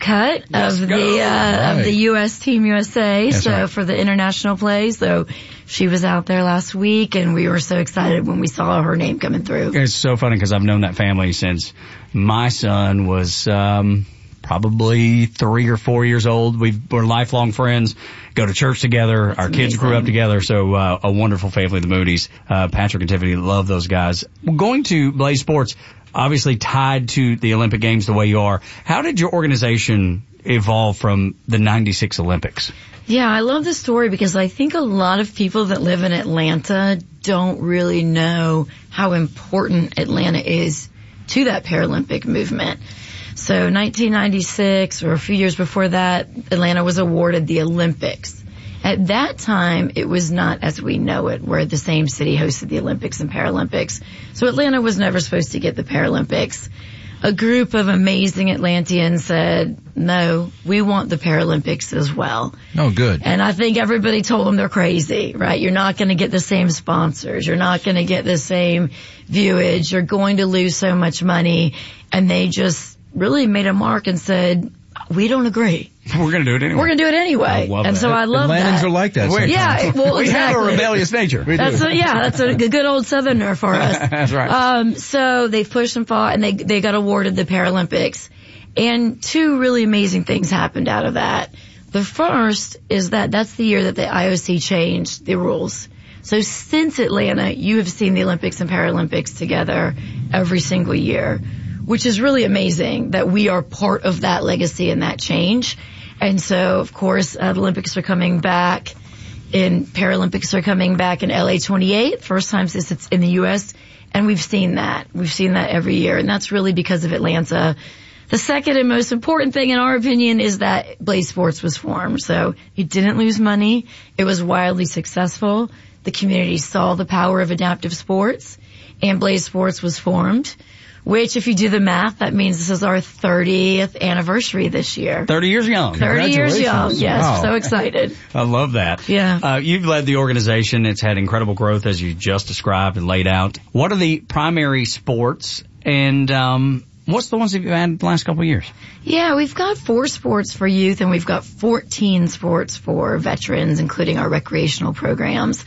cut of the U.S. Team USA. That's so right. for the international plays. So she was out there last week, and we were so excited when we saw her name coming through. It's so funny because I've known that family since my son was probably 3 or 4 years old. We're lifelong friends, go to church together. That's Our kids amazing. grew up together, so a wonderful family, the Moody's. Patrick and Tiffany love those guys. Going to Blaze Sports, obviously tied to the Olympic Games the way you are. How did your organization evolve from the 96 Olympics? Yeah, I love this story because I think a lot of people that live in Atlanta don't really know how important Atlanta is to that Paralympic movement. So 1996, or a few years before that, Atlanta was awarded the Olympics. At that time, it was not as we know it, where the same city hosted the Olympics and Paralympics. So Atlanta was never supposed to get the Paralympics. A group of amazing Atlanteans said, no, we want the Paralympics as well. Oh, good. And I think everybody told them they're crazy, right? You're not going to get the same sponsors. You're not going to get the same viewage. You're going to lose so much money. And they just really made a mark and said, we don't agree. We're going to do it anyway. We're going to do it anyway. I love and that. so I love Atlantans that. are like that sometimes. Yeah, well, we have a exactly. rebellious nature. That's a good old Southerner for us. That's right. So they pushed and fought, and they got awarded the Paralympics. And two really amazing things happened out of that. The first is that's the year that the IOC changed the rules. So since Atlanta, you have seen the Olympics and Paralympics together every single year, which is really amazing that we are part of that legacy and that change. And so, of course, the Olympics are coming back, and Paralympics are coming back in LA 28, first time since it's in the U.S., and we've seen that. We've seen that every year, and that's really because of Atlanta. The second and most important thing, in our opinion, is that Blaze Sports was formed. So it didn't lose money. It was wildly successful. The community saw the power of adaptive sports, and Blaze Sports was formed, which, if you do the math, that means this is our 30th anniversary this year. 30 years young. 30 years young. Yes, Wow. so excited. I love that. Yeah. You've led the organization. It's had incredible growth, as you just described and laid out. What are the primary sports, and what's the ones that you've had the last couple of years? Yeah, we've got 4 sports for youth, and we've got 14 sports for veterans, including our recreational programs.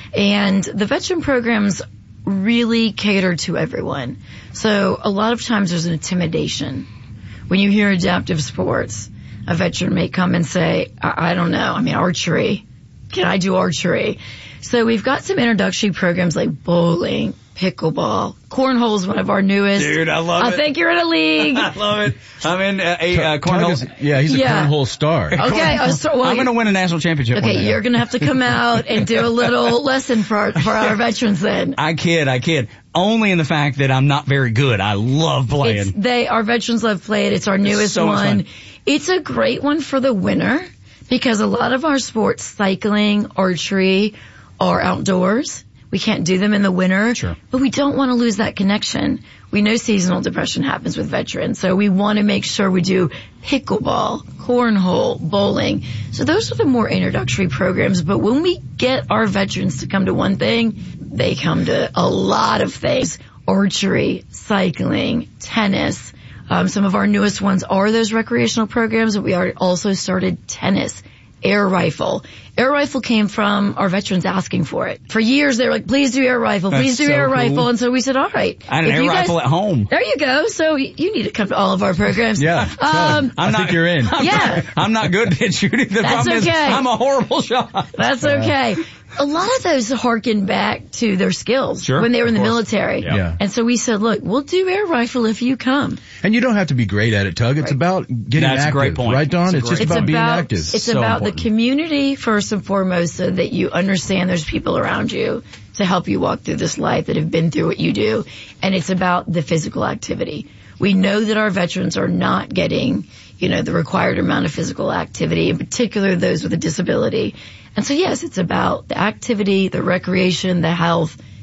And the veteran programs really cater to everyone. So a lot of times there's an intimidation. When you hear adaptive sports, a veteran may come and say, I don't know, archery. Can I do archery? So we've got some introductory programs like bowling, pickleball. Cornhole is one of our newest. Dude, I love it. I think you're in a league. I love it. I'm in a cornhole. Yeah, he's a cornhole star. Okay. I'm going to win a national championship. one Okay, day. you're going to have to come out and do a little lesson for our veterans then. I kid. Only in the fact that I'm not very good. I love playing. Our veterans love playing. It's our newest so much one. fun. It's a great one for the winter because a lot of our sports, cycling, archery, are outdoors. We can't do them in the winter, Sure. But we don't want to lose that connection. We know seasonal depression happens with veterans, so we want to make sure we do pickleball, cornhole, bowling. So those are the more introductory programs, but when we get our veterans to come to one thing, they come to a lot of things. Archery, cycling, tennis. Some of our newest ones are those recreational programs, but we also started tennis. Air rifle. Air rifle came from our veterans asking for it. For years, they were like, please do air rifle, please do so air cool. rifle. And so we said, all right. I had an air rifle at home. There you go. So you need to come to all of our programs. Yeah. I think you're in. I'm not good at shooting. The That's problem is okay. I'm a horrible shot. That's okay. A lot of those harken back to their skills Sure, when they were in the of course. military. Yeah. And so we said, look, we'll do air rifle if you come. And you don't have to be great at it, Tug. It's about getting That's a active. great point. Right, Dawn? It's just about being active. It's So about important. the community first and foremost, so that you understand there's people around you to help you walk through this life that have been through what you do. And it's about the physical activity. We know that our veterans are not getting, the required amount of physical activity, in particular those with a disability. And so yes, it's about the activity, the recreation, the health,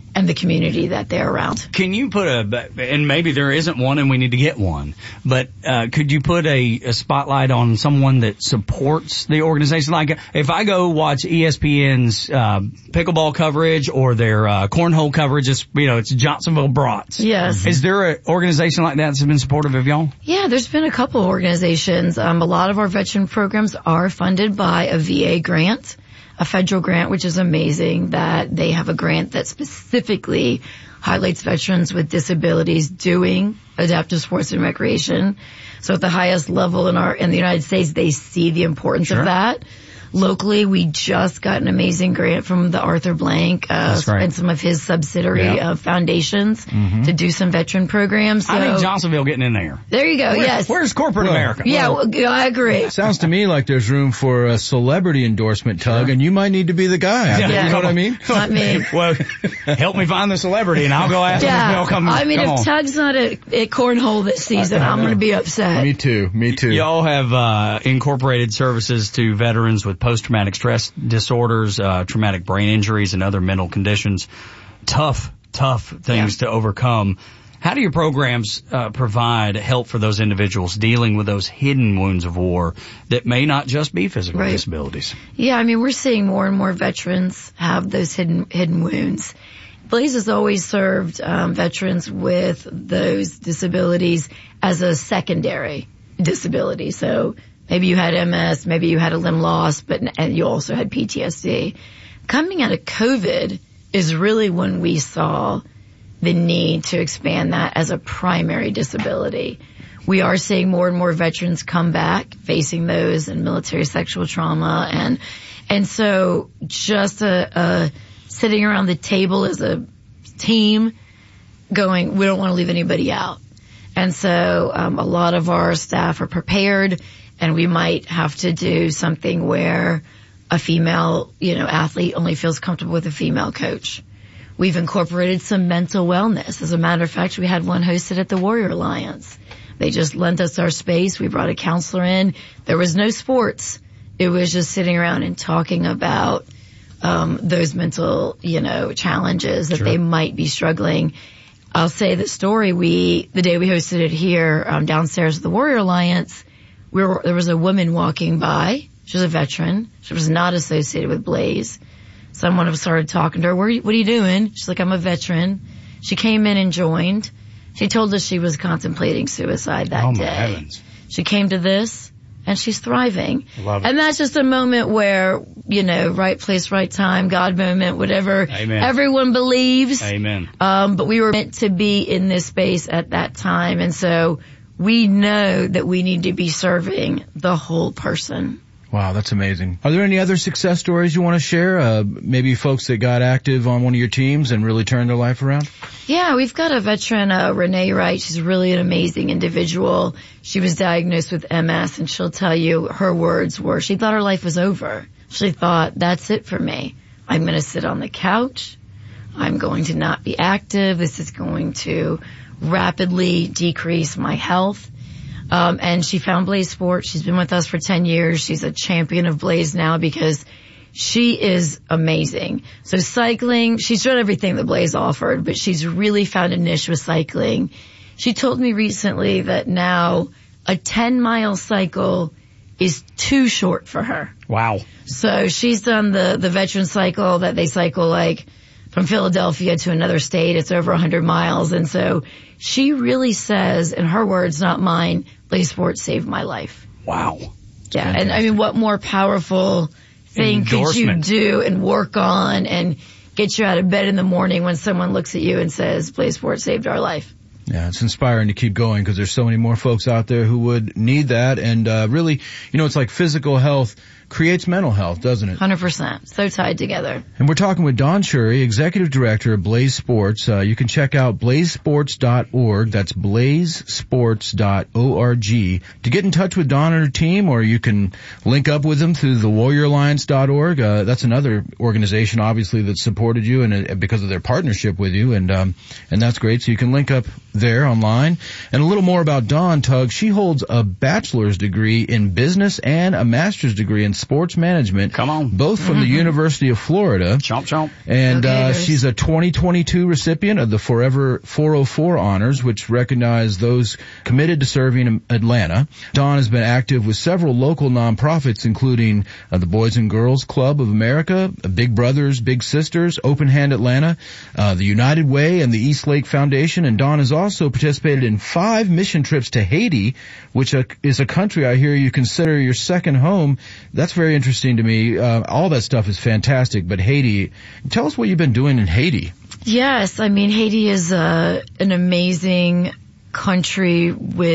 and the community that they're around. Can you put and maybe there isn't one and we need to get one, but could you put a spotlight on someone that supports the organization? Like if I go watch ESPN's pickleball coverage or their cornhole coverage, it's Johnsonville Brats. Yes. Is there an organization like that that's been supportive of y'all? Yeah, there's been a couple organizations. A lot of our veteran programs are funded by a VA grant. A federal grant, which is amazing that they have a grant that specifically highlights veterans with disabilities doing adaptive sports and recreation. So at the highest level in the United States, they see the importance of that. Locally, we just got an amazing grant from the Arthur Blank and some of his subsidiary foundations to do some veteran programs. So, I think Johnsonville getting in there. There you go. Yes. Where's corporate America? Yeah, I agree. Sounds to me like there's room for a celebrity endorsement, Tug, and you might need to be the guy. Yeah. You know what I mean? Not me. Well, help me find the celebrity, and I'll go ask him if they'll come. If Tug's not at cornhole this season, I'm going to be upset. Me too. Y'all have incorporated services to veterans with post-traumatic stress disorders, traumatic brain injuries, and other mental conditions. Tough things to overcome. How do your programs provide help for those individuals dealing with those hidden wounds of war that may not just be physical disabilities? Yeah, I mean, we're seeing more and more veterans have those hidden wounds. Blaze has always served veterans with those disabilities as a secondary disability. So maybe you had MS, maybe you had a limb loss, and you also had PTSD. Coming out of COVID is really when we saw the need to expand that as a primary disability. We are seeing more and more veterans come back facing those and military sexual trauma. And so just sitting around the table as a team going, we don't want to leave anybody out. And so a lot of our staff are prepared, and we might have to do something where a female, athlete only feels comfortable with a female coach. We've incorporated some mental wellness. As a matter of fact, we had one hosted at the Warrior Alliance. They just lent us our space. We brought a counselor in. There was no sports. It was just sitting around and talking about those mental, challenges that they might be struggling. I'll say the story. The day we hosted it here, downstairs at the Warrior Alliance, there was a woman walking by. She was a veteran. She was not associated with Blaze. Someone started talking to her. What are you doing? She's like, I'm a veteran. She came in and joined. She told us she was contemplating suicide that day. Oh, my heavens. She came to this, and she's thriving. Love it. And that's just a moment where, right place, right time, God moment, whatever. Amen. Everyone believes. Amen. But we were meant to be in this space at that time. And so we know that we need to be serving the whole person. Wow, that's amazing. Are there any other success stories you want to share? Maybe folks that got active on one of your teams and really turned their life around? Yeah, we've got a veteran, Renee Wright. She's really an amazing individual. She was diagnosed with MS, and she'll tell you her words were, she thought her life was over. She thought, that's it for me. I'm going to sit on the couch. I'm going to not be active. This is going to rapidly decrease my health. And she found Blaze Sports. She's been with us for 10 years. She's a champion of Blaze now because she is amazing. So cycling, she's done everything that Blaze offered, but she's really found a niche with cycling. She told me recently that now a 10-mile cycle is too short for her. Wow. So she's done the veteran cycle that they cycle like from Philadelphia to another state. It's over 100 miles. And so she really says, in her words, not mine, Blaze Sports saved my life. Wow. Yeah. Fantastic. And I mean, what more powerful thing could you do and work on and get you out of bed in the morning when someone looks at you and says, Blaze Sports saved our life? Yeah, it's inspiring to keep going because there's so many more folks out there who would need that. And really, it's like physical health creates mental health, doesn't it? 100%. So tied together. And we're talking with Dawn Shurey, Executive Director of Blaze Sports. You can check out blazesports.org. That's blazesports.org to get in touch with Dawn and her team, or you can link up with them through the warrioralliance.org. That's another organization, obviously, that supported you and because of their partnership with you, and that's great. So you can link up there online. And a little more about Dawn, Tug. She holds a bachelor's degree in business and a master's degree in Sports Management. Come on. Both from the University of Florida. Chomp, chomp. And she's a 2022 recipient of the Forever 404 honors, which recognize those committed to serving in Atlanta. Dawn has been active with several local nonprofits, including the Boys and Girls Club of America, Big Brothers, Big Sisters, Open Hand Atlanta, the United Way, and the East Lake Foundation. And Dawn has also participated in 5 mission trips to Haiti, which is a country I hear you consider your second home. That's very interesting to me. All that stuff is fantastic, but Haiti, tell us what you've been doing in Haiti. Yes, I mean, Haiti is an amazing country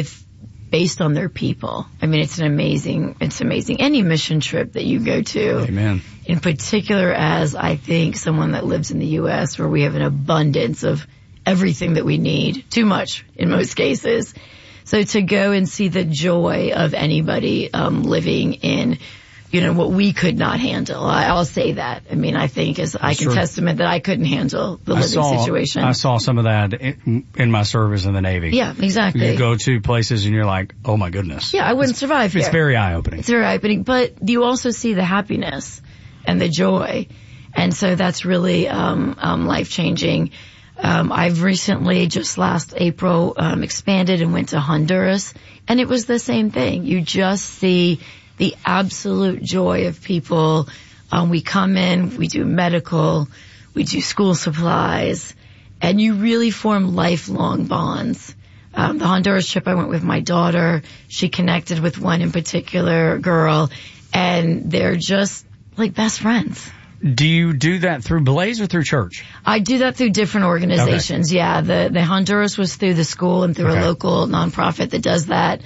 based on their people. I mean, it's amazing. Any mission trip that you go to. Amen. In particular, as I think someone that lives in the U.S. where we have an abundance of everything that we need, too much in most cases. So to go and see the joy of anybody living in, what we could not handle. I'll say that. I mean, I think I can testament that I couldn't handle the living situation. I saw some of that in my service in the Navy. Yeah, exactly. You go to places and you're like, oh my goodness. Yeah, I wouldn't survive here. It's very eye-opening. It's very eye-opening, but you also see the happiness and the joy. And so that's really life-changing. I've recently, just last April, expanded and went to Honduras, and it was the same thing. You just see the absolute joy of people. We come in, we do medical, we do school supplies, and you really form lifelong bonds. The Honduras trip, I went with my daughter. She connected with one in particular girl, and they're just like best friends. Do you do that through Blaze or through church? I do that through different organizations. Okay. Yeah, the Honduras was through the school and through a local nonprofit that does that.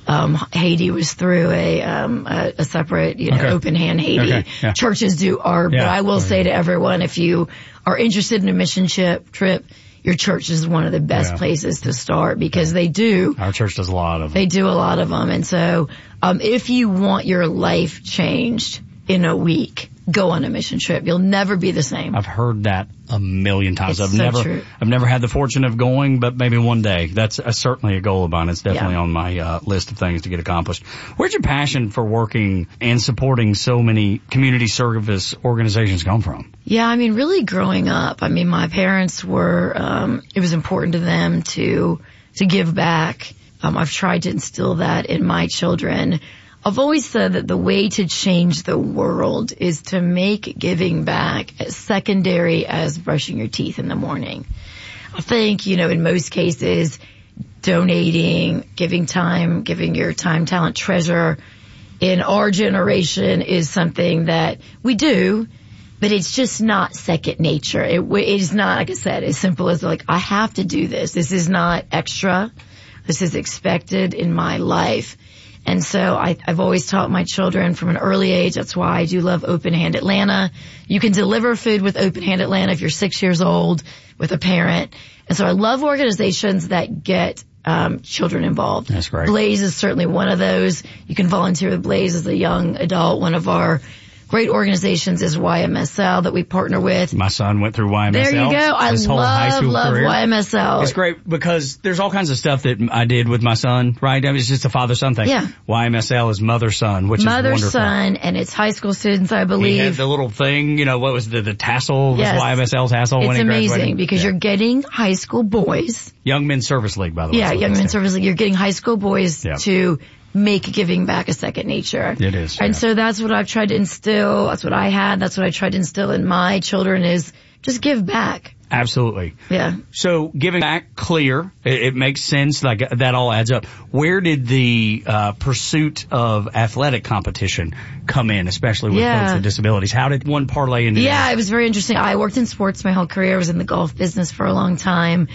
Haiti was through a separate, Open Hand Haiti. Okay. Yeah. Churches do but I will say to everyone, if you are interested in a mission trip, your church is one of the best places to start because they do. Our church does a lot of them. They do a lot of them. And so, if you want your life changed in a week, go on a mission trip. You'll never be the same. I've heard that a million times. It's I've never had the fortune of going, but maybe one day. That's certainly a goal of mine. It's definitely on my list of things to get accomplished. Where'd your passion for working and supporting so many community service organizations come from? Yeah, I mean, really growing up. I mean, my parents were, it was important to them to give back. I've tried to instill that in my children. I've always said that the way to change the world is to make giving back as secondary as brushing your teeth in the morning. I think, in most cases, donating, giving time, giving your time, talent, treasure in our generation is something that we do, but it's just not second nature. It is not, like I said, as simple as I have to do this. This is not extra. This is expected in my life. And so I've always taught my children from an early age. That's why I do love Open Hand Atlanta. You can deliver food with Open Hand Atlanta if you're 6 years old with a parent. And so I love organizations that get children involved. That's great. Blaze is certainly one of those. You can volunteer with Blaze as a young adult. One of our great organizations is YMSL that we partner with. My son went through YMSL. There you go. I love YMSL. It's great because there's all kinds of stuff that I did with my son, right? I mean, it's just a father-son thing. Yeah. YMSL is mother-son, which is wonderful. Mother-son, and it's high school students, I believe. He had the little thing, what was the tassel? Yes. YMSL tassel when he graduated. It's amazing because you're getting high school boys. Young Men's Service League, by the way. Yeah, Young Men's Service League. You're getting high school boys to make giving back a second nature. It is. And so that's what I've tried to instill. That's what I had. That's what I tried to instill in my children is just give back. Absolutely. Yeah. So giving back, clear. It makes sense. Like that all adds up. Where did the pursuit of athletic competition come in, especially with folks with disabilities? How did one parlay into that? It was very interesting. I worked in sports my whole career. I was in the golf business for a long time.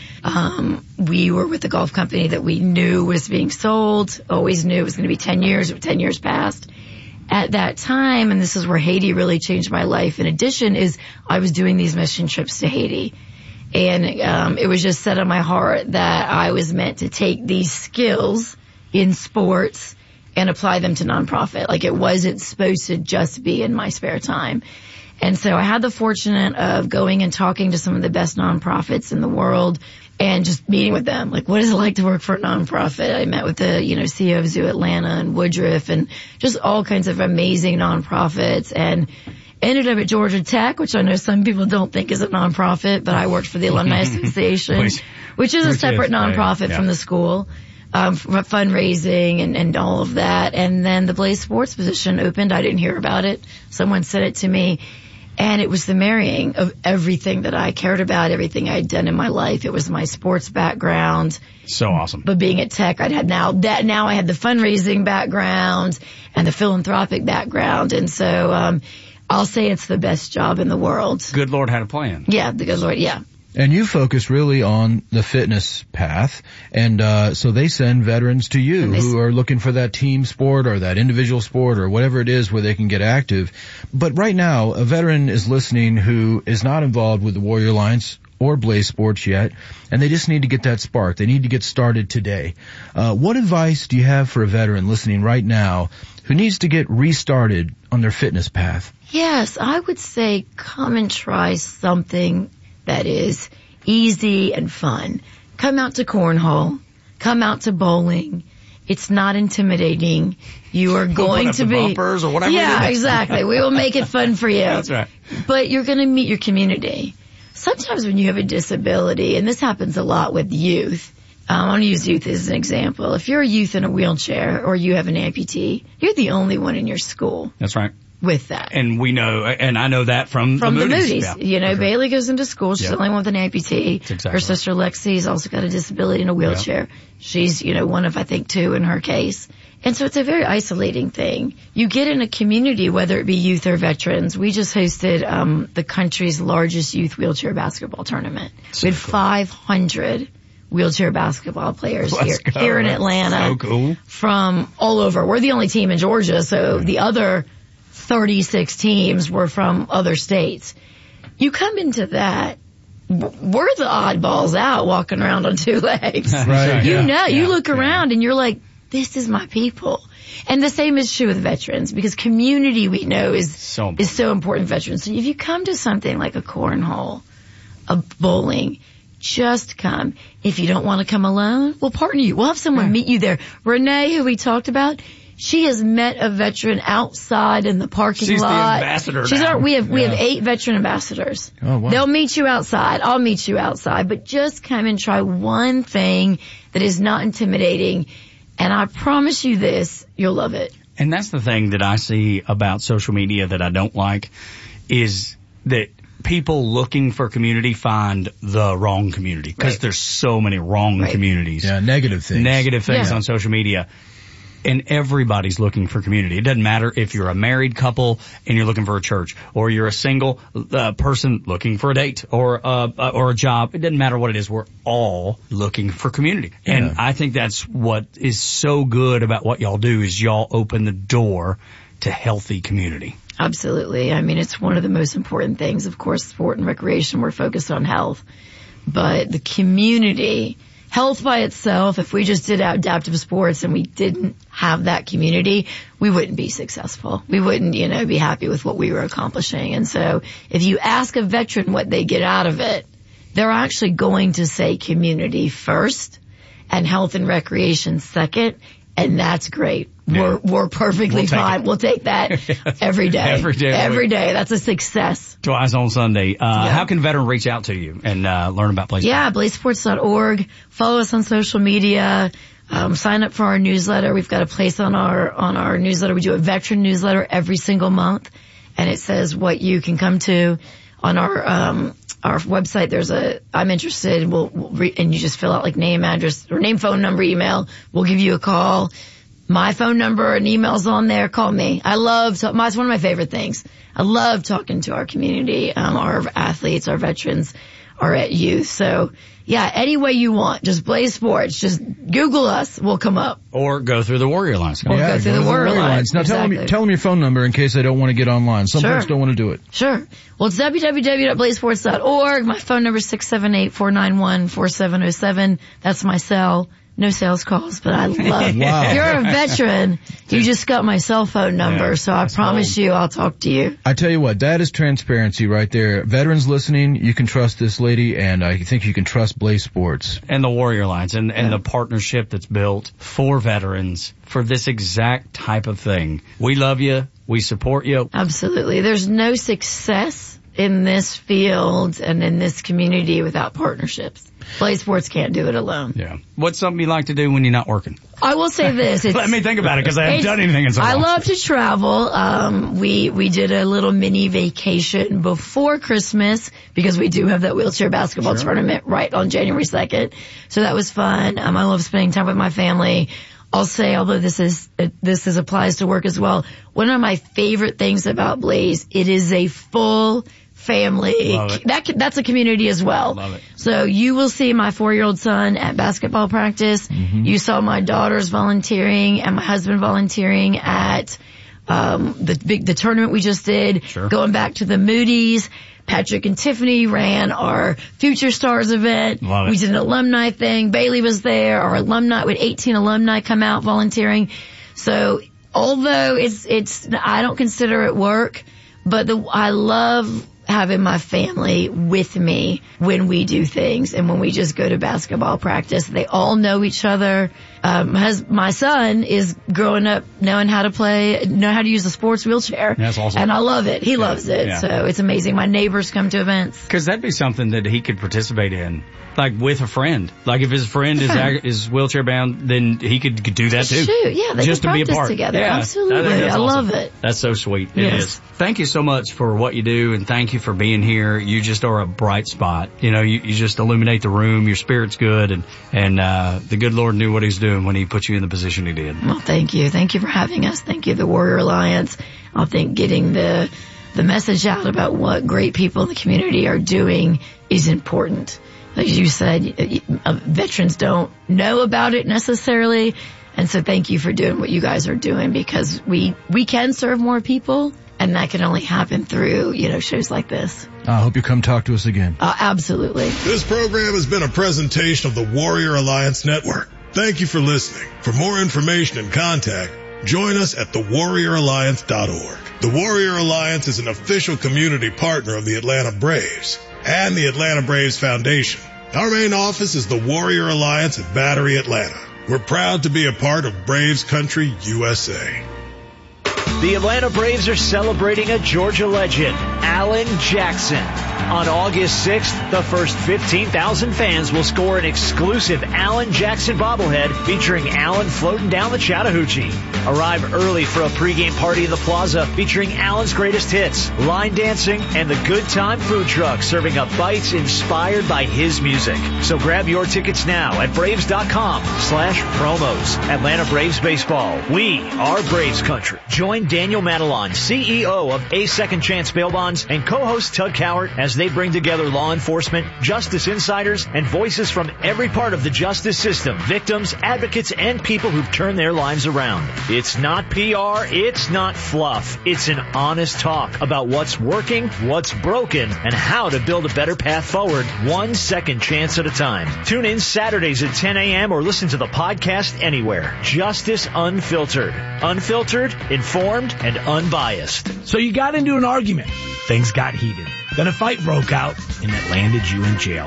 We were with the golf company that we knew was being sold. Always knew it was going to be 10 years. 10 years passed. At that time, and this is where Haiti really changed my life, in addition, is I was doing these mission trips to Haiti. And it was just set on my heart that I was meant to take these skills in sports and apply them to nonprofit. Like it wasn't supposed to just be in my spare time. And so I had the fortune of going and talking to some of the best nonprofits in the world and just meeting with them. Like, what is it like to work for a nonprofit? I met with the, CEO of Zoo Atlanta and Woodruff and just all kinds of amazing nonprofits, and ended up at Georgia Tech, which I know some people don't think is a nonprofit, but I worked for the Alumni Association, which is a separate nonprofit from the school. Fundraising and all of that. And then the Blaze Sports position opened. I didn't hear about it. Someone sent it to me. And it was the marrying of everything that I cared about, everything I had done in my life. It was my sports background. So awesome. But being at Tech, now I had the fundraising background and the philanthropic background. And so, I'll say it's the best job in the world. Good Lord had a plan. Yeah, the good Lord, yeah. And you focus really on the fitness path, and so they send veterans to you who are looking for that team sport or that individual sport or whatever it is where they can get active. But right now, a veteran is listening who is not involved with the Warrior Alliance or Blaze Sports yet, and they just need to get that spark. They need to get started today. What advice do you have for a veteran listening right now who needs to get restarted on their fitness path? Yes, I would say come and try something that is easy and fun. Come out to cornhole. Come out to bowling. It's not intimidating. You are going to be bumpers or whatever. Yeah, exactly. We will make it fun for you. That's right. But you're going to meet your community. Sometimes when you have a disability, and this happens a lot with youth, I want to use youth as an example. If you're a youth in a wheelchair or you have an amputee, you're the only one in your school. That's right. With that. And we know, and I know that from the Moody's. Yeah, Bailey goes into school. She's the only one with an amputee. Exactly her sister Lexi's also got a disability in a wheelchair. Yeah. She's, one of, I think, 2 in her case. And so it's a very isolating thing. You get in a community, whether it be youth or veterans. We just hosted the country's largest youth wheelchair basketball tournament. We had 500 wheelchair basketball players here in Atlanta. So cool. From all over. We're the only team in Georgia, so the other 36 teams were from other states. You come into that, we're the oddballs out walking around on 2 legs. Right. You look around and you're like, this is my people. And the same is true with veterans, because community, we know, is so important to veterans. So if you come to something like a cornhole, a bowling, just come. If you don't want to come alone, we'll partner you. We'll have someone meet you there. Renee, who we talked about, she has met a veteran outside in the parking lot. She's the ambassador now. We have 8 veteran ambassadors. Oh, wow. They'll meet you outside. I'll meet you outside. But just come and try one thing that is not intimidating. And I promise you this, you'll love it. And that's the thing that I see about social media that I don't like, is that people looking for community find the wrong community. Because there's so many wrong communities. Yeah, negative things on social media. And everybody's looking for community. It doesn't matter if you're a married couple and you're looking for a church, or you're a single person looking for a date or a job. It doesn't matter what it is. We're all looking for community. Yeah. And I think that's what is so good about what y'all do, is y'all open the door to healthy community. Absolutely. I mean, it's one of the most important things. Of course, sport and recreation, we're focused on health, but the community, health by itself, if we just did adaptive sports and we didn't have that community, we wouldn't be successful. We wouldn't, be happy with what we were accomplishing. And so if you ask a veteran what they get out of it, they're actually going to say community first and health and recreation second. And that's great. Yeah. We're perfectly fine. We'll take that every day. Every day. That's a success. Twice on Sunday. How can veteran reach out to you and learn about Blaze Sports? Yeah, blazesports.org. Follow us on social media. Sign up for our newsletter. We've got a place on our newsletter. We do a veteran newsletter every single month, and it says what you can come to. On our website, there's I'm interested, and you just fill out like name, address, or name, phone number, email. We'll give you a call. My phone number and email's on there. Call me. It's one of my favorite things. I love talking to our community, our athletes, our veterans, our youth. So yeah, any way you want. Just Blaze Sports. Just Google us. We'll come up. Or go through the Warrior Alliance. Go through the Warrior Alliance. Now tell them your phone number in case they don't want to get online. Some folks don't want to do it. Sure. Well, it's www.blazesports.org. My phone number is 678-491-4707. That's my cell. No sales calls, but I love Wow. You're a veteran. You just got my cell phone number, so I promise you I'll talk to you. I tell you what, that is transparency right there. Veterans listening, you can trust this lady, and I think you can trust Blaze Sports. And the Warrior Alliance and the partnership that's built for veterans for this exact type of thing. We love you. We support you. Absolutely. There's no success in this field and in this community without partnerships. Blaze Sports can't do it alone. Yeah. What's something you like to do when you're not working? I will say this. Let me think about it because I haven't done anything in so long. I love to travel. We did a little mini vacation before Christmas because we do have that wheelchair basketball tournament right on January 2nd. So that was fun. I love spending time with my family. I'll say, although this applies to work as well, one of my favorite things about Blaze, it is a full family. That's a community as well. Love it. So you will see my 4-year-old son at basketball practice. Mm-hmm. You saw my daughters volunteering and my husband volunteering at the tournament we just did. Sure. Going back to the Moody's. Patrick and Tiffany ran our Future Stars event. Love it. We did an alumni thing. Bailey was there. Our alumni, with 18 alumni come out volunteering. So although it's I don't consider it work, but I love having my family with me when we do things and when we just go to basketball practice. They all know each other. My son is growing up knowing how to use a sports wheelchair. That's awesome. And I love it. He loves it. Yeah. So it's amazing. My neighbors come to events. Because that'd be something that he could participate in, like with a friend. Like if his friend is wheelchair bound, then he could do that too. Shoot, yeah, they just can to be a practice part together. Yeah, Absolutely. I love it. That's so sweet. Yes. It is. Thank you so much for what you do, and thank you for being here. You just are a bright spot. You know, you just illuminate the room. Your spirit's good, and the good Lord knew what He's doing when He put you in the position He did. Well, thank you. Thank you for having us. Thank you, the Warrior Alliance. I think getting the message out about what great people in the community are doing is important. Like you said, veterans don't know about it necessarily. And so thank you for doing what you guys are doing, because we can serve more people, and that can only happen through, shows like this. I hope you come talk to us again. Absolutely. This program has been a presentation of the Warrior Alliance Network. Thank you for listening. For more information and contact, join us at thewarrioralliance.org. The Warrior Alliance is an official community partner of the Atlanta Braves and the Atlanta Braves Foundation. Our main office is the Warrior Alliance at Battery, Atlanta. We're proud to be a part of Braves Country, USA. The Atlanta Braves are celebrating a Georgia legend, Alan Jackson. On August 6th, the first 15,000 fans will score an exclusive Alan Jackson bobblehead featuring Alan floating down the Chattahoochee. Arrive early for a pregame party in the plaza featuring Alan's greatest hits, line dancing, and the Good Time food truck serving up bites inspired by his music. So grab your tickets now at Braves.com/promos. Atlanta Braves Baseball. We are Braves Country. Join Daniel Madelon, CEO of A Second Chance Bail Bonds, and co-host Tug Cowart as they bring together law enforcement, justice insiders, and voices from every part of the justice system, victims, advocates, and people who've turned their lives around. It's not PR, it's not fluff. It's an honest talk about what's working, what's broken, and how to build a better path forward, one second chance at a time. Tune in Saturdays at 10 a.m. or listen to the podcast anywhere. Justice Unfiltered. Unfiltered, informed, and unbiased. So you got into an argument. Things got heated. Then a fight broke out, and it landed you in jail.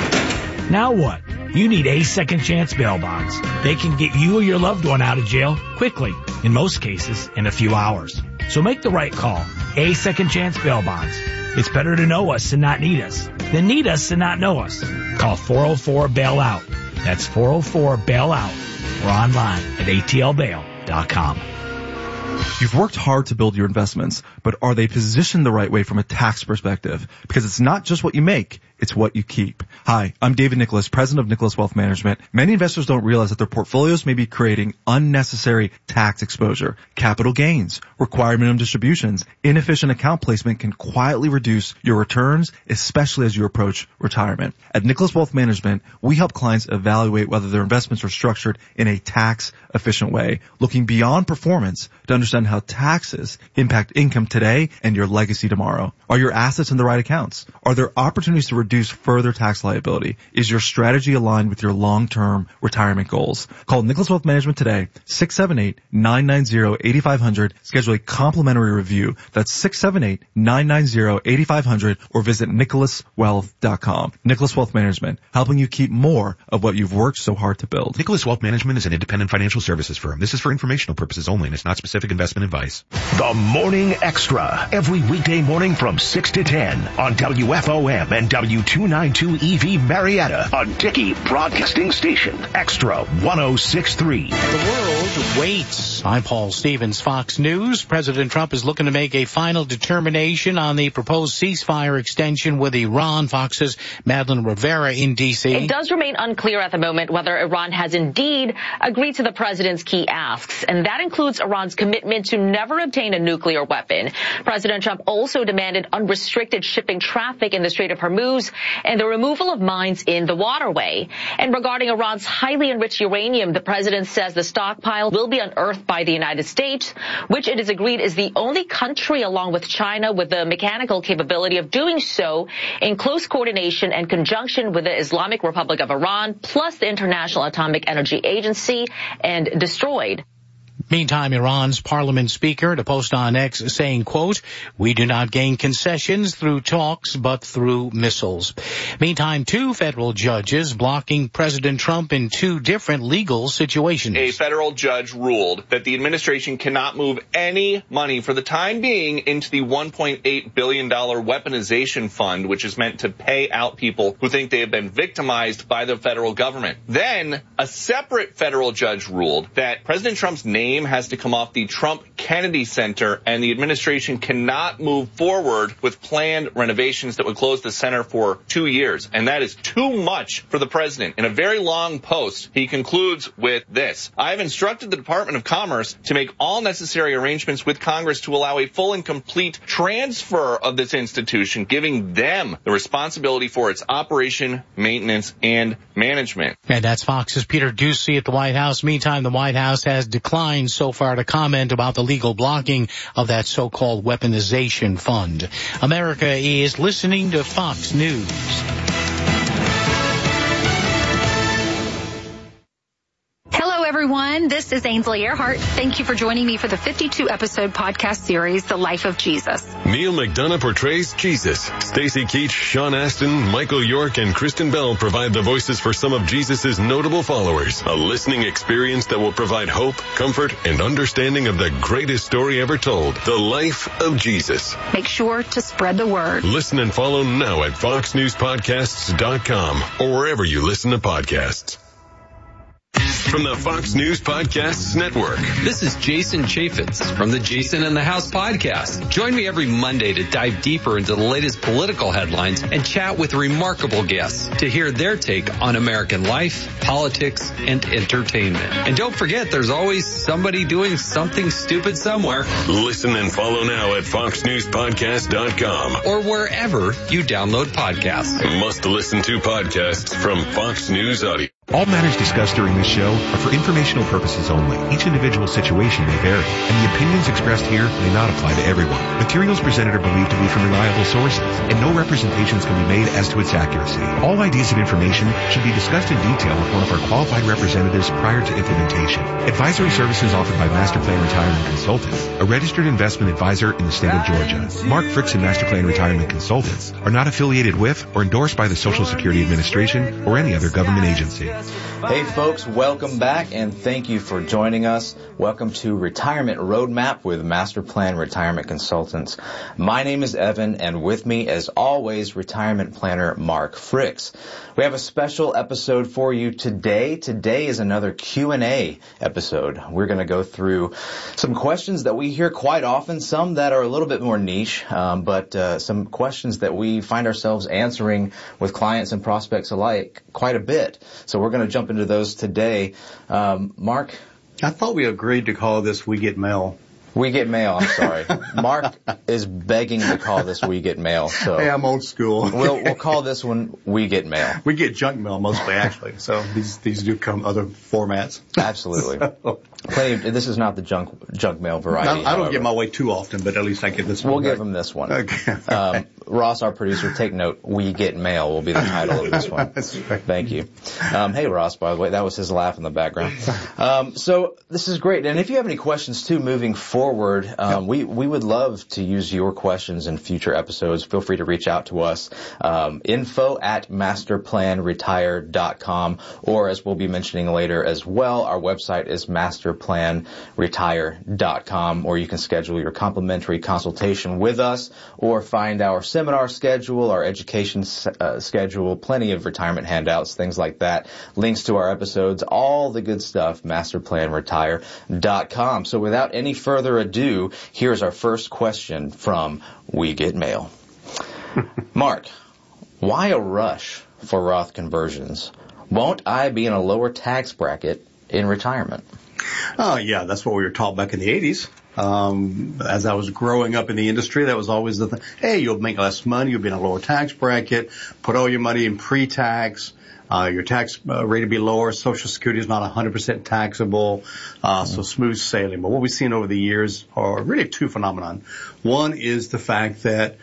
Now what? You need A Second Chance Bail Bonds. They can get you or your loved one out of jail quickly, in most cases, in a few hours. So make the right call. A Second Chance Bail Bonds. It's better to know us and not need us than need us and not know us. Call 404-BAIL-OUT. That's 404-BAIL-OUT. Or online at atlbail.com. You've worked hard to build your investments, but are they positioned the right way from a tax perspective? Because it's not just what you make, it's what you keep. Hi, I'm David Nicholas, president of Nicholas Wealth Management. Many investors don't realize that their portfolios may be creating unnecessary tax exposure. Capital gains, required minimum distributions, inefficient account placement can quietly reduce your returns, especially as you approach retirement. At Nicholas Wealth Management, we help clients evaluate whether their investments are structured in a tax-efficient way, looking beyond performance to understand how taxes impact income today and your legacy tomorrow. Are your assets in the right accounts? Are there opportunities to reduce further tax liability. Is your strategy aligned with your long-term retirement goals? Call Nicholas Wealth Management today, 678-990-8500. Schedule a complimentary review. That's 678-990-8500 or visit nicholaswealth.com. Nicholas Wealth Management, helping you keep more of what you've worked so hard to build. Nicholas Wealth Management is an independent financial services firm. This is for informational purposes only and it's not specific investment advice. The Morning Extra, every weekday morning from 6 to 10 on WFOM and W292 EV Marietta, a Dickey Broadcasting Station. Extra 106.3. The world waits. I'm Paul Stevens, Fox News. President Trump is looking to make a final determination on the proposed ceasefire extension with Iran. Fox's Madeline Rivera in D.C. It does remain unclear at the moment whether Iran has indeed agreed to the president's key asks, and that includes Iran's commitment to never obtain a nuclear weapon. President Trump also demanded unrestricted shipping traffic in the Strait of Hormuz and the removal of mines in the waterway. And regarding Iran's highly enriched uranium, the president says the stockpile will be unearthed by the United States, which it is agreed is the only country along with China with the mechanical capability of doing so in close coordination and conjunction with the Islamic Republic of Iran, plus the International Atomic Energy Agency, and destroyed. Meantime, Iran's parliament speaker to post on X saying, quote, "We do not gain concessions through talks, but through missiles." Meantime, 2 federal judges blocking President Trump in 2 different legal situations. A federal judge ruled that the administration cannot move any money for the time being into the $1.8 billion weaponization fund, which is meant to pay out people who think they have been victimized by the federal government. Then a separate federal judge ruled that President Trump's name has to come off the Trump Kennedy Center, and the administration cannot move forward with planned renovations that would close the center for 2 years. And that is too much for the president. In a very long post, he concludes with this: "I have instructed the Department of Commerce to make all necessary arrangements with Congress to allow a full and complete transfer of this institution, giving them the responsibility for its operation, maintenance, and management." And that's Fox's Peter Doocy at the White House. Meantime, the White House has declined so far to comment about the legal blocking of that so-called weaponization fund. America is listening to Fox News. Hello, everyone. This is Ainsley Earhart. Thank you for joining me for the 52-episode podcast series, The Life of Jesus. Neil McDonough portrays Jesus. Stacey Keach, Sean Astin, Michael York, and Kristen Bell provide the voices for some of Jesus' notable followers. A listening experience that will provide hope, comfort, and understanding of the greatest story ever told, The Life of Jesus. Make sure to spread the word. Listen and follow now at foxnewspodcasts.com or wherever you listen to podcasts. From the Fox News Podcasts Network. This is Jason Chaffetz from the Jason in the House podcast. Join me every Monday to dive deeper into the latest political headlines and chat with remarkable guests to hear their take on American life, politics, and entertainment. And don't forget, there's always somebody doing something stupid somewhere. Listen and follow now at foxnewspodcast.com or wherever you download podcasts. Must listen to podcasts from Fox News Audio. All matters discussed during this show are for informational purposes only. Each individual situation may vary, and the opinions expressed here may not apply to everyone. Materials presented are believed to be from reliable sources, and no representations can be made as to its accuracy. All ideas and information should be discussed in detail with one of our qualified representatives prior to implementation. Advisory services offered by Master Plan Retirement Consultants, a registered investment advisor in the state of Georgia. Mark Frickson Master Plan Retirement Consultants are not affiliated with or endorsed by the Social Security Administration or any other government agency. Hey folks, welcome back and thank you for joining us. Welcome to Retirement Roadmap with Master Plan Retirement Consultants. My name is Evan, and with me as always, retirement planner Mark Fricks. We have a special episode for you today. Today is another Q&A episode. We're going to go through some questions that we hear quite often, some that are a little bit more niche, but some questions that we find ourselves answering with clients and prospects alike quite a bit. So we're going to jump into those today. Mark? I thought we agreed to call this We Get Mail. We Get Mail, I'm sorry. Mark is begging to call this We Get Mail. So hey, I'm old school. We'll call this one We Get Mail. We get junk mail mostly, actually. So these do come other formats. Absolutely. This is not the junk mail variety. I don't get my way too often, but at least I get this one. We'll give him this one. Okay. Ross, our producer, take note. We Get Mail will be the title of this one. That's right. Thank you. Hey, Ross, by the way, that was his laugh in the background. So this is great. And if you have any questions, too, moving forward, we would love to use your questions in future episodes. Feel free to reach out to us. info@masterplanretire.com, or as we'll be mentioning later as well, our website is masterplanretire.com, or you can schedule your complimentary consultation with us or find our seminar schedule, our education schedule, plenty of retirement handouts, things like that, links to our episodes, all the good stuff, masterplanretire.com. So without any further ado, here's our first question from We Get Mail. Mark, why a rush for Roth conversions? Won't I be in a lower tax bracket in retirement? Oh, yeah, that's what we were taught back in the 80s. As I was growing up in the industry, that was always the thing. Hey, you'll make less money, you'll be in a lower tax bracket, put all your money in pre-tax, your tax rate will be lower, Social Security is not 100% taxable, so smooth sailing. But what we've seen over the years are really two phenomena. One is the fact that,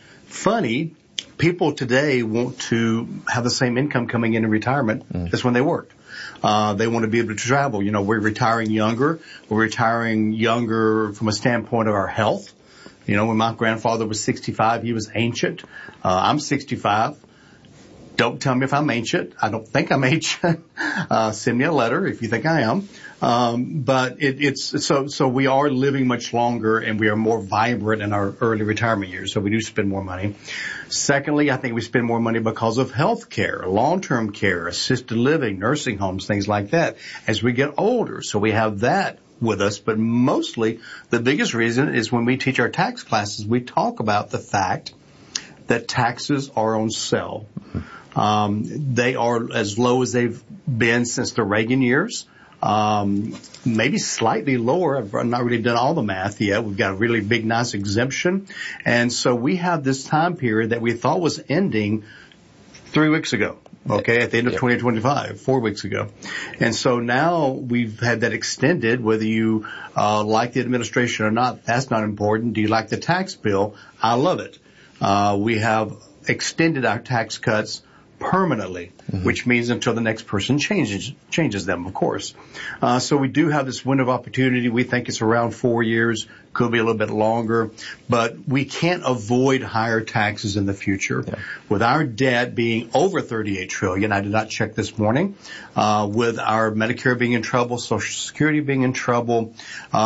people today want to have the same income coming in retirement as when they worked. They want to be able to travel. You know, we're retiring younger. We're retiring younger from a standpoint of our health. You know, when my grandfather was 65, he was ancient. I'm 65. Don't tell me if I'm ancient. I don't think I'm ancient. Send me a letter if you think I am. But so we are living much longer and we are more vibrant in our early retirement years. So we do spend more money. Secondly, I think we spend more money because of health care, long-term care, assisted living, nursing homes, things like that as we get older. So we have that with us. But mostly the biggest reason is when we teach our tax classes, we talk about the fact that taxes are on sale. They are as low as they've been since the Reagan years. Maybe slightly lower. I've not really done all the math yet. We've got a really big, nice exemption. And so we have this time period that we thought was ending 3 weeks ago. Okay, at the end of 2025, 4 weeks ago. And so now we've had that extended, whether you like the administration or not, that's not important. Do you like the tax bill? I love it. We have extended our tax cuts permanently, which means until the next person changes them, of course. So we do have this window of opportunity. We think it's around 4 years, could be a little bit longer, but we can't avoid higher taxes in the future. Yeah. With our debt being over $38 trillion, I did not check this morning, with our Medicare being in trouble, Social Security being in trouble,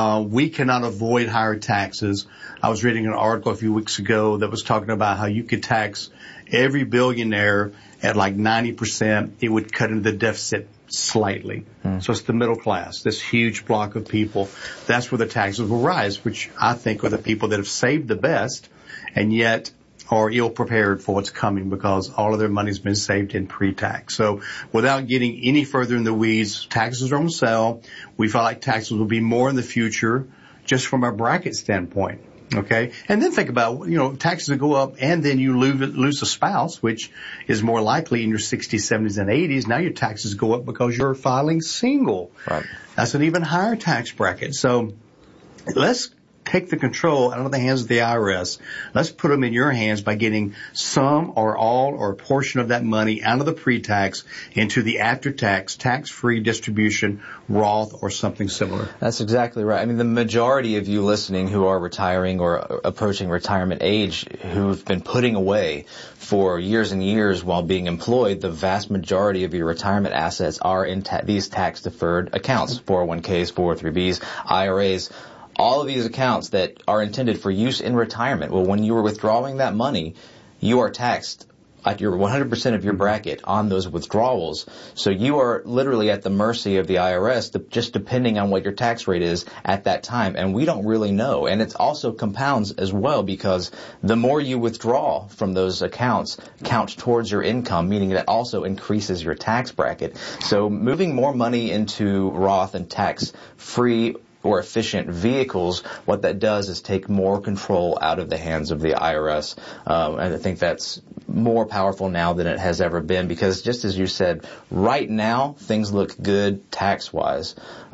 we cannot avoid higher taxes. I was reading an article a few weeks ago that was talking about how you could tax every billionaire at like 90%. It would cut into the deficit slightly. So it's the middle class, this huge block of people. That's where the taxes will rise, which I think are the people that have saved the best and yet are ill prepared for what's coming because all of their money's been saved in pre-tax. So without getting any further in the weeds, taxes are on sale. We feel like taxes will be more in the future just from a bracket standpoint. Okay. And then think about, taxes will go up and then you lose a spouse, which is more likely in your 60s, 70s, and 80s. Now your taxes go up because you're filing single. Right. That's an even higher tax bracket. So let's take the control out of the hands of the IRS. Let's put them in your hands by getting some or all or a portion of that money out of the pre-tax into the after-tax, tax-free distribution, Roth or something similar. That's exactly right. I mean, the majority of you listening who are retiring or approaching retirement age, who've been putting away for years and years while being employed, the vast majority of your retirement assets are in these tax-deferred accounts, 401ks, 403bs, IRAs, all of these accounts that are intended for use in retirement. Well, when you are withdrawing that money, you are taxed at your 100% of your bracket on those withdrawals. So you are literally at the mercy of the IRS, just depending on what your tax rate is at that time. And we don't really know. And it also compounds as well because the more you withdraw from those accounts counts towards your income, meaning that also increases your tax bracket. So moving more money into Roth and tax-free or efficient vehicles, what that does is take more control out of the hands of the IRS. And I think that's more powerful now than it has ever been, because just as you said, right now things look good tax-wise.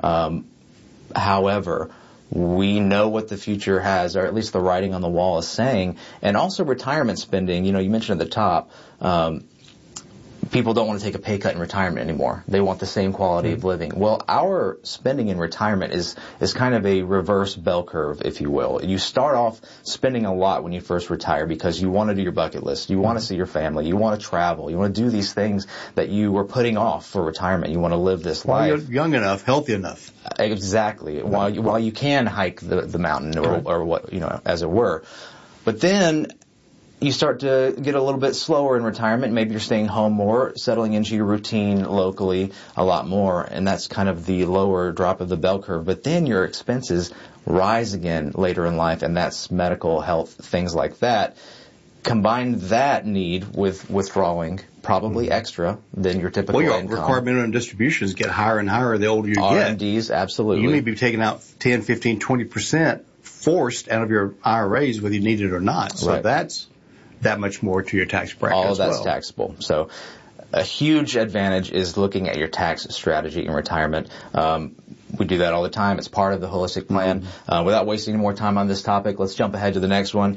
However, we know what the future has, or at least the writing on the wall is saying. And also retirement spending, you mentioned at the top, people don't want to take a pay cut in retirement anymore. They want the same quality of living. Well, our spending in retirement is kind of a reverse bell curve, if you will. You start off spending a lot when you first retire because you want to do your bucket list. You want to see your family. You want to travel. You want to do these things that you were putting off for retirement. You want to live this life. While you're young enough, healthy enough. Exactly. While you can hike the mountain or what, as it were. But then you start to get a little bit slower in retirement. Maybe you're staying home more, settling into your routine locally a lot more, and that's kind of the lower drop of the bell curve. But then your expenses rise again later in life, and that's medical, health, things like that. Combine that need with withdrawing probably extra than your typical income. Required minimum distributions get higher and higher the older you get. RMDs, absolutely. You may be taking out 10, 15, 20% forced out of your IRAs whether you need it or not. So that's that much more to your tax bracket. All of that's taxable. So a huge advantage is looking at your tax strategy in retirement. We do that all the time. It's part of the holistic plan. Without wasting any more time on this topic, let's jump ahead to the next one.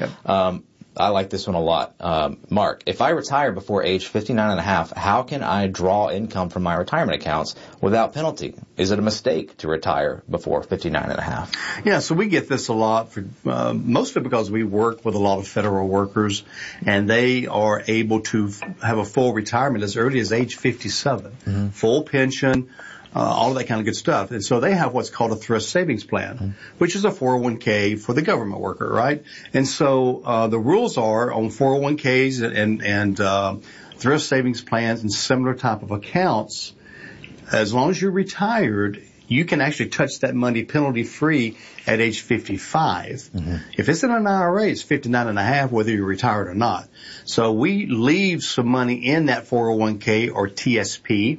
I like this one a lot. Mark, if I retire before age 59 and a half, how can I draw income from my retirement accounts without penalty? Is it a mistake to retire before 59 and a half? Yeah, so we get this a lot, mostly because we work with a lot of federal workers, and they are able to have a full retirement as early as age 57, full pension, all of that kind of good stuff. And so they have what's called a thrift savings plan, which is a 401k for the government worker, right? And so the rules are on 401ks and thrift savings plans and similar type of accounts, as long as you're retired, you can actually touch that money penalty-free at age 55. If it's in an IRA, it's 59 and a half, whether you're retired or not. So we leave some money in that 401k or TSP,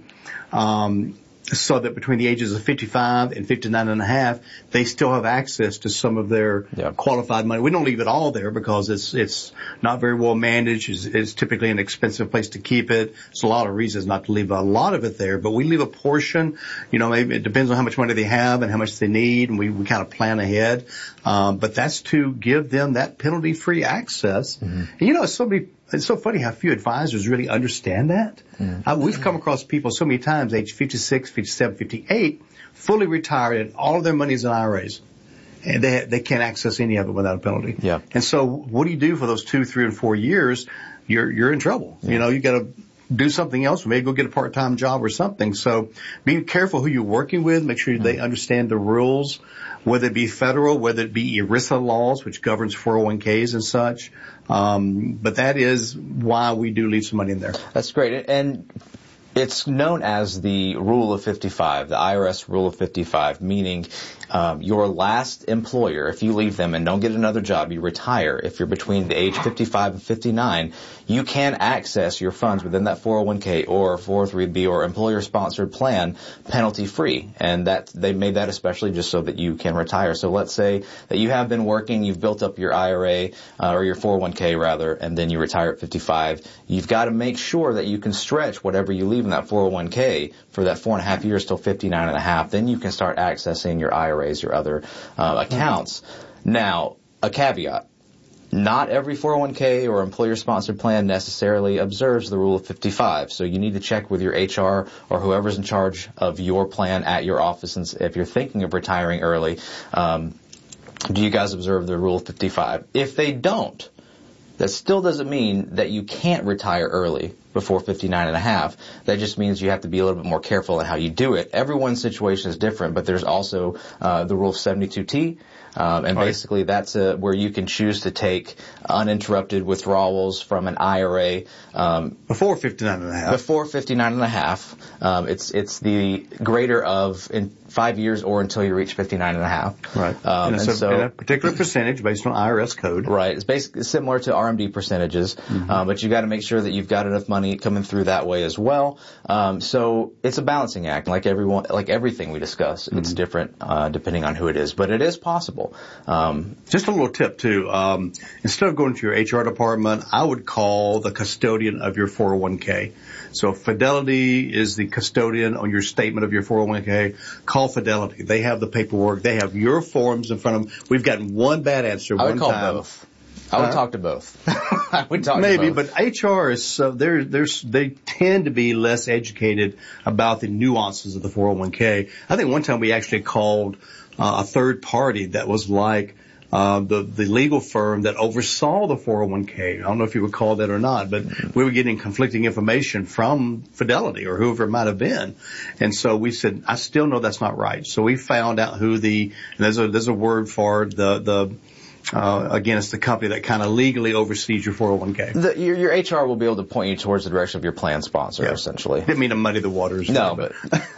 so that between the ages of 55 and 59 and a half, they still have access to some of their qualified money. We don't leave it all there because it's not very well managed. It's typically an expensive place to keep it. There's a lot of reasons not to leave a lot of it there, but we leave a portion. Maybe it depends on how much money they have and how much they need, and we kind of plan ahead. But that's to give them that penalty-free access. And it's so funny how few advisors really understand that. We've come across people so many times, age 56, 57, 58, fully retired, and all of their money is in IRAs. And they can't access any of it without a penalty. Yeah. And so what do you do for those 2, 3, and 4 years? You're in trouble. Yeah. You got to do something else, or maybe go get a part-time job or something. So be careful who you're working with. Make sure they understand the rules, whether it be federal, whether it be ERISA laws, which governs 401ks and such. But that is why we do leave some money in there. That's great. And it's known as the Rule of 55, the IRS Rule of 55, meaning your last employer, if you leave them and don't get another job, you retire. If you're between the age 55 and 59, you can access your funds within that 401k or 403b or employer-sponsored plan penalty-free. And that they made that especially just so that you can retire. So let's say that you have been working, you've built up your IRA or your 401k rather, and then you retire at 55. You've got to make sure that you can stretch whatever you leave in that 401k for that 4.5 years till 59 and a half. Then you can start accessing your IRAs, your other accounts. Now, a caveat. Not every 401k or employer-sponsored plan necessarily observes the Rule of 55, so you need to check with your HR or whoever's in charge of your plan at your office. And if you're thinking of retiring early, do you guys observe the Rule of 55? If they don't, that still doesn't mean that you can't retire early before 59 and a half. That just means you have to be a little bit more careful in how you do it. Everyone's situation is different, but there's also the Rule of 72T. Basically that's where you can choose to take uninterrupted withdrawals from an IRA. Before 59 and a half. Before 59 and a half. It's the greater of in 5 years or until you reach 59 and a half. Right. And so a particular percentage based on IRS code. Right. It's basically similar to RMD percentages. But you got to make sure that you've got enough money coming through that way as well. So it's a balancing act. Like everything we discuss, it's different depending on who it is, but it is possible. Just a little tip too. Instead of going to your HR department, I would call the custodian of your 401k. So Fidelity is the custodian on your statement of your 401k. Call Fidelity. They have the paperwork. They have your forms in front of them. We've gotten one bad answer one time. I would call both. I would talk to both. I would talk maybe, to both. But HR is they tend to be less educated about the nuances of the 401k. I think one time we actually called a third party that was like the legal firm that oversaw the 401k. I don't know if you recall that or not, but we were getting conflicting information from Fidelity or whoever it might have been. And so we said, I still know that's not right. So we found out who there's a word for again, it's the company that kind of legally oversees your 401k. Your HR will be able to point you towards the direction of your plan sponsor, essentially. Didn't mean to muddy the waters. No, but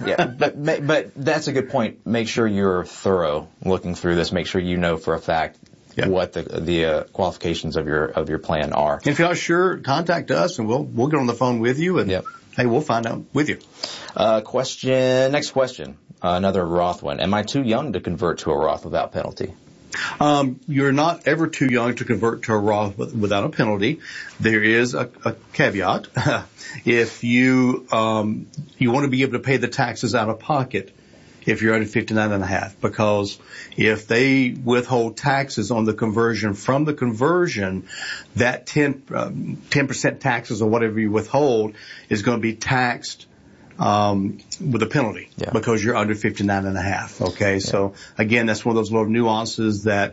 but that's a good point. Make sure you're thorough looking through this. Make sure you know for a fact what the qualifications of your plan are. And if you're not sure, contact us and we'll get on the phone with you and hey, we'll find out with you. Next question. Another Roth one. Am I too young to convert to a Roth without penalty? You're not ever too young to convert to a Roth without a penalty. There is a caveat. If you want to be able to pay the taxes out of pocket if you're under 59.5, because if they withhold taxes on the conversion from the conversion, that 10% taxes or whatever you withhold is going to be taxed with a penalty because you're under 59.5. Okay. So again, that's one of those little nuances that,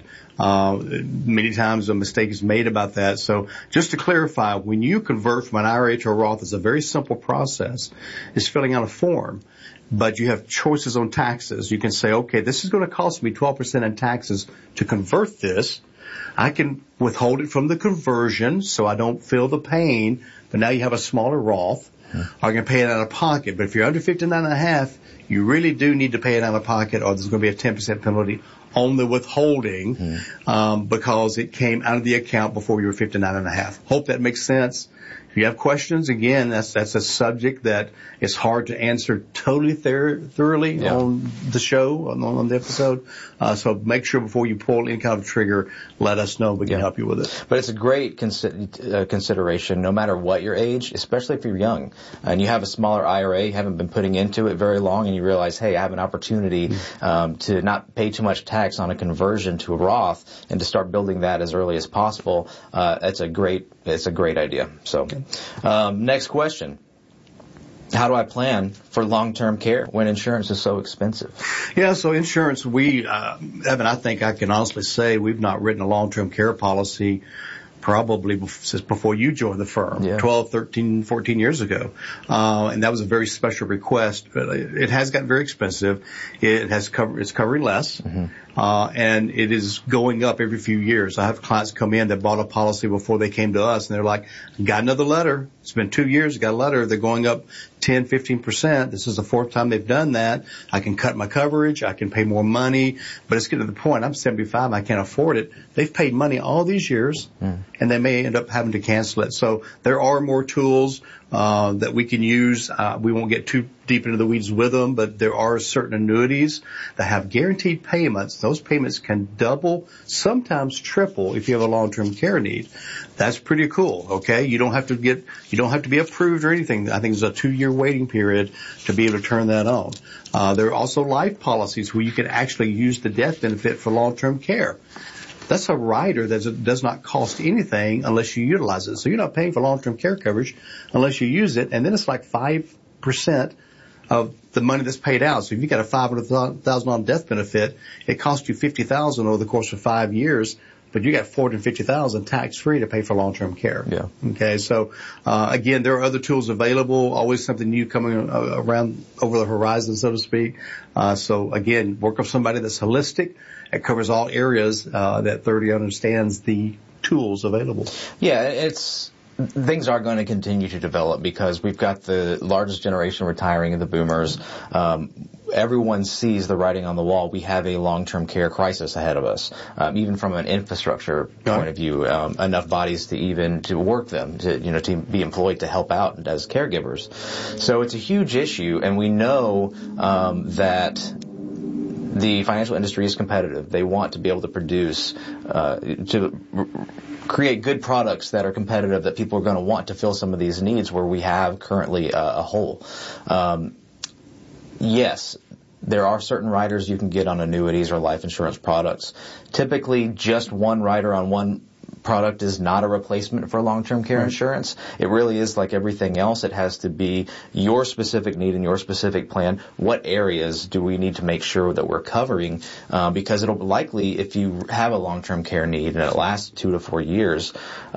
many times a mistake is made about that. So just to clarify, when you convert from an IRA to a Roth, it's a very simple process. It's filling out a form, but you have choices on taxes. You can say, okay, this is going to cost me 12% in taxes to convert this. I can withhold it from the conversion so I don't feel the pain, but now you have a smaller Roth. Are going to pay it out of pocket. But if you're under 59.5, you really do need to pay it out of pocket or there's going to be a 10% penalty on the withholding, because it came out of the account before you were 59.5. Hope that makes sense. If you have questions, again, that's a subject that is hard to answer totally thoroughly on the show, on the episode. So make sure before you pull any kind of trigger, let us know. We can help you with it. But it's a great consideration no matter what your age, especially if you're young and you have a smaller IRA, you haven't been putting into it very long, and you realize, hey, I have an opportunity to not pay too much tax on a conversion to a Roth and to start building that as early as possible. It's a great idea. So, next question. How do I plan for long-term care when insurance is so expensive? Yeah, so insurance, Evan, I think I can honestly say we've not written a long-term care policy probably since before you joined the firm, 12, 13, 14 years ago. And that was a very special request, but it has gotten very expensive. It's covering less. And it is going up every few years. I have clients come in that bought a policy before they came to us, and they're like, got another letter. It's been 2 years, got a letter. They're going up 10, 15%. This is the fourth time they've done that. I can cut my coverage. I can pay more money. But it's getting to the point, I'm 75, I can't afford it. They've paid money all these years, and they may end up having to cancel it. So there are more tools that we can use. We won't get too deep into the weeds with them, but there are certain annuities that have guaranteed payments. Those payments can double, sometimes triple if you have a long-term care need. That's pretty cool. Okay. You don't have to be approved or anything. I think there's a 2-year waiting period to be able to turn that on. There are also life policies where you can actually use the death benefit for long-term care. That's a rider that does not cost anything unless you utilize it. So you're not paying for long-term care coverage unless you use it. And then it's like 5% of the money that's paid out. So if you got a $500,000 death benefit, it costs you $50,000 over the course of 5 years, but you got $450,000 tax-free to pay for long-term care. Yeah. Okay. So, again, there are other tools available, always something new coming around over the horizon, so to speak. So again, work with somebody that's holistic. It covers all areas, that thoroughly understands the tools available. Yeah, it's things are going to continue to develop because we've got the largest generation retiring of the boomers. Everyone sees the writing on the wall. We have a long-term care crisis ahead of us, even from an infrastructure point of view. Enough bodies to work them, to be employed to help out as caregivers. So it's a huge issue, and we know that the financial industry is competitive. They want to be able to produce, to create good products that are competitive, that people are going to want to fill some of these needs where we have currently a hole. Yes, there are certain riders you can get on annuities or life insurance products. Typically, just one rider on one product is not a replacement for long-term care insurance. It really is like everything else. It has to be your specific need and your specific plan. What areas do we need to make sure that we're covering? Because it'll likely, if you have a long-term care need and it lasts 2 to 4 years,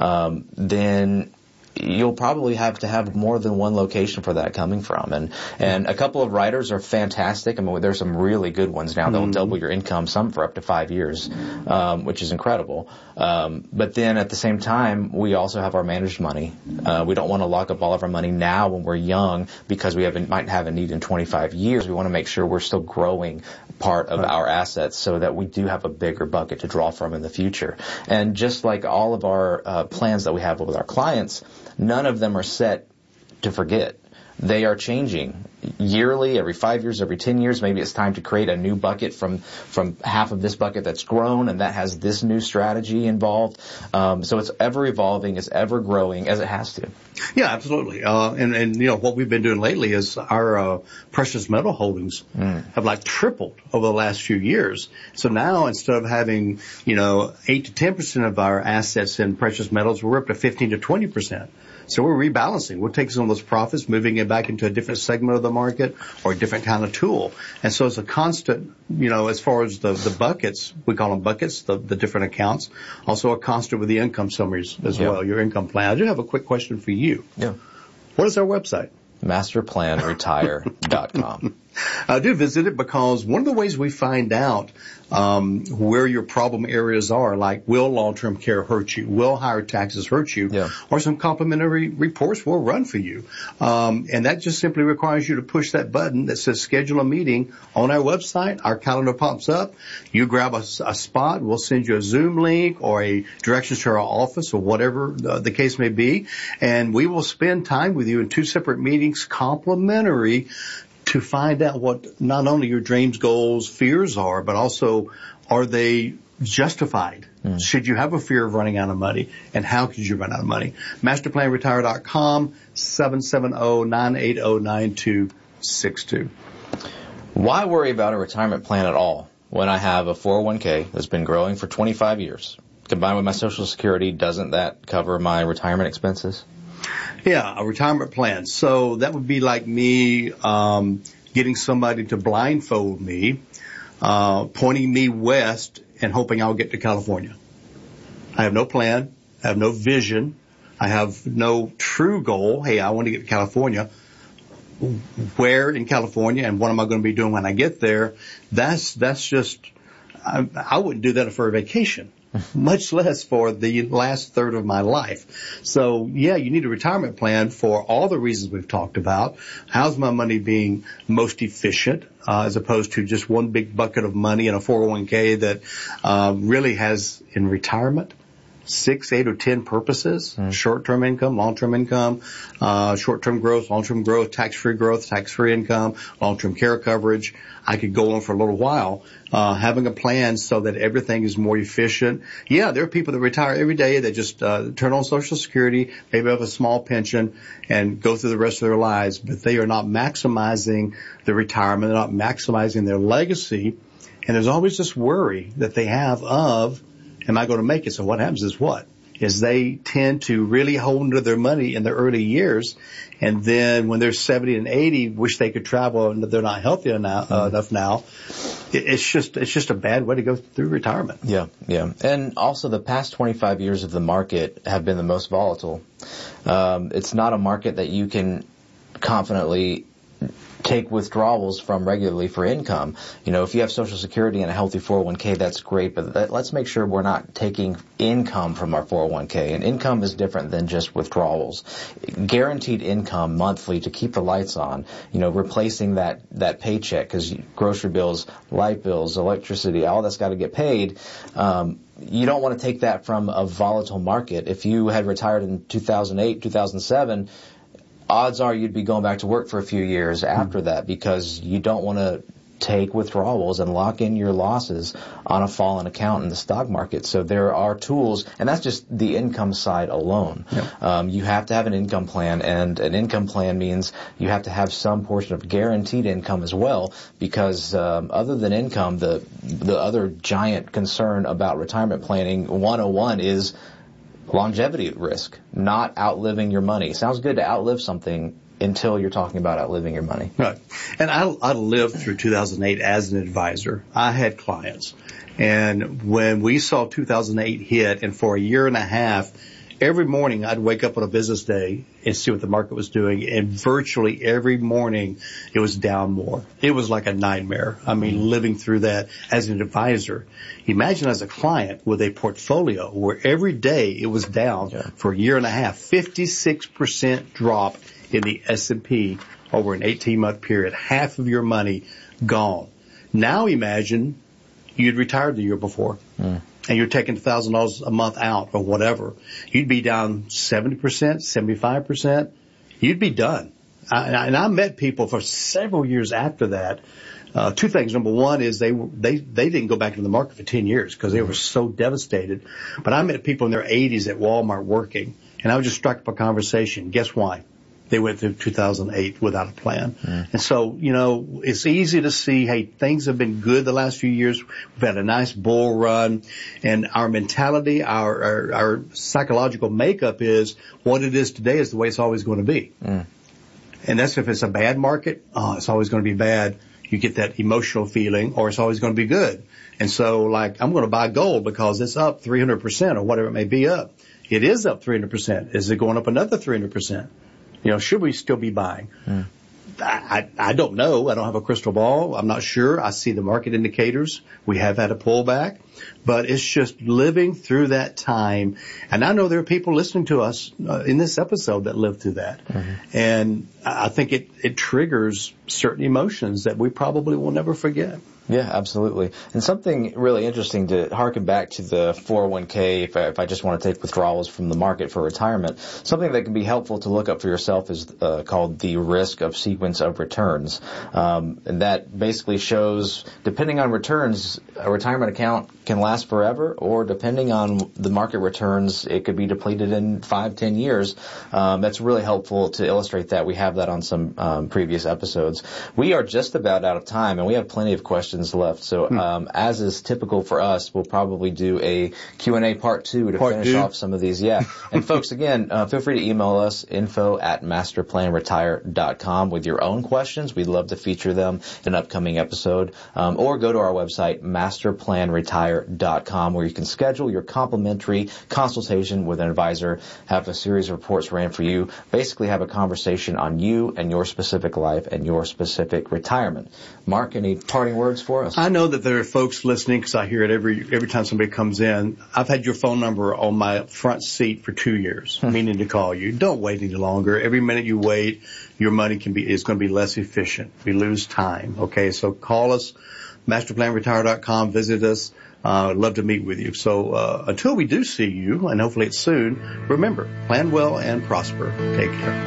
then you'll probably have to have more than one location for that coming from. And a couple of riders are fantastic. I mean, there's some really good ones now that will double your income, some for up to 5 years, which is incredible. But then at the same time, we also have our managed money. We don't want to lock up all of our money now when we're young because we might have a need in 25 years. We want to make sure we're still growing part of our assets so that we do have a bigger bucket to draw from in the future. And just like all of our plans that we have with our clients, none of them are set to forget. They are changing yearly, every 5 years, every 10 years. Maybe it's time to create a new bucket from half of this bucket that's grown and that has this new strategy involved. So it's ever evolving, it's ever growing, as it has to. Yeah, absolutely. And what we've been doing lately is our precious metal holdings have like tripled over the last few years. So now instead of having 8 to 10% of our assets in precious metals, we're up to 15 to 20%. So we're rebalancing. We're taking some of those profits, moving it back into a different segment of the market or a different kind of tool. And so it's a constant, as far as the buckets, we call them buckets, the different accounts, also a constant with the income summaries as well, your income plan. I do have a quick question for you. Yeah. What is our website? Masterplanretire.com. Do visit it because one of the ways we find out where your problem areas are, like will long-term care hurt you, will higher taxes hurt you, or some complimentary reports will run for you. And that just simply requires you to push that button that says schedule a meeting on our website. Our calendar pops up. You grab a spot. We'll send you a Zoom link or a directions to our office or whatever the case may be. And we will spend time with you in 2 separate meetings, complimentary, to find out what not only your dreams, goals, fears are, but also are they justified? Should you have a fear of running out of money, and how could you run out of money? Masterplanretire.com, 770-980-9262. Why worry about a retirement plan at all when I have a 401k that's been growing for 25 years? Combined with my Social Security, doesn't that cover my retirement expenses? Yeah, a retirement plan. So that would be like me getting somebody to blindfold me, pointing me west and hoping I'll get to California. I have no plan. I have no vision. I have no true goal. Hey, I want to get to California. Where in California and what am I going to be doing when I get there? That's just, I wouldn't do that for a vacation. Much less for the last third of my life. So, yeah, you need a retirement plan for all the reasons we've talked about. How's my money being most efficient, as opposed to just one big bucket of money in a 401k that really has, in retirement, 6, 8, or 10 purposes. Short-term income, long-term income, short-term growth, long-term growth, tax-free growth, tax-free income, long-term care coverage. I could go on for a little while, having a plan so that everything is more efficient. Yeah, there are people that retire every day that just turn on Social Security, maybe have a small pension, and go through the rest of their lives, but they are not maximizing the retirement. They're not maximizing their legacy. And there's always this worry that they have of, am I going to make it? So what happens is they tend to really hold onto their money in their early years. And then when they're 70 and 80, wish they could travel and they're not healthy enough now. It's just a bad way to go through retirement. Yeah. And also the past 25 years of the market have been the most volatile. It's not a market that you can confidently take withdrawals from regularly for income. You know, if you have Social Security and a healthy 401k, that's great, but let's make sure we're not taking income from our 401k. And income is different than just withdrawals. Guaranteed income monthly to keep the lights on, you know, replacing that paycheck, because grocery bills, light bills, electricity, all that's got to get paid. You don't want to take that from a volatile market. If you had retired in 2008, 2007, odds are you'd be going back to work for a few years after that, because you don't want to take withdrawals and lock in your losses on a fallen account in the stock market. So there are tools, and that's just the income side alone. Yep. You have to have an income plan, and an income plan means you have to have some portion of guaranteed income as well, because other than income, the other giant concern about retirement planning 101 is longevity risk, not outliving your money. It sounds good to outlive something until you're talking about outliving your money. Right. And I lived through 2008 as an advisor. I had clients. And when we saw 2008 hit, and for a year and a half, every morning I'd wake up on a business day and see what the market was doing, and virtually every morning it was down more. It was like a nightmare. I mean, living through that as an advisor. Imagine as a client with a portfolio where every day it was down for a year and a half, 56% drop in the S&P over an 18-month period, half of your money gone. Now imagine you'd retired the year before. And you're taking $1,000 a month out or whatever. You'd be down 70%, 75%. You'd be done. And I met people for several years after that. Two things. Number one is they didn't go back into the market for 10 years because they were so devastated. But I met people in their 80s at Walmart working, and I would just strike up a conversation. Guess why? They went through 2008 without a plan. And so, you know, it's easy to see, hey, things have been good the last few years. We've had a nice bull run, and our mentality, our psychological makeup is what it is today is the way it's always going to be. And that's if it's a bad market, it's always going to be bad. You get that emotional feeling, or it's always going to be good. And so, like, I'm going to buy gold because it's up 300% or whatever it may be up. It is up 300%. Is it going up another 300%? You know, should we still be buying? I don't know. I don't have a crystal ball. I'm not sure. I see the market indicators. We have had a pullback, but it's just living through that time. And I know there are people listening to us in this episode that lived through that. And I think it triggers certain emotions that we probably will never forget. Yeah, absolutely. And something really interesting to harken back to the 401k, if I just want to take withdrawals from the market for retirement, something that can be helpful to look up for yourself is called the risk of sequence of returns. And that basically shows, depending on returns, a retirement account can last forever, or depending on the market returns, it could be depleted in 5-10 years. That's really helpful to illustrate that. We have that on some previous episodes. We are just about out of time, and we have plenty of questions left. So as is typical for us, we'll probably do a Q&A part 2 to finish off some of these. Yeah. And folks, again, feel free to email us, info@masterplanretire.com with your own questions. We'd love to feature them in an upcoming episode. Or go to our website, masterplanretire.com, where you can schedule your complimentary consultation with an advisor, have a series of reports ran for you, basically have a conversation on you and your specific life and your specific retirement. Mark, any parting words for us? I know that there are folks listening, because I hear it every time somebody comes in. I've had your phone number on my front seat for 2 years, meaning to call you. Don't wait any longer. Every minute you wait, your money is going to be less efficient. We lose time. Okay, so call us, masterplanretire.com. Visit us. I'd love to meet with you. So until we do see you, and hopefully it's soon, remember, plan well and prosper. Take care.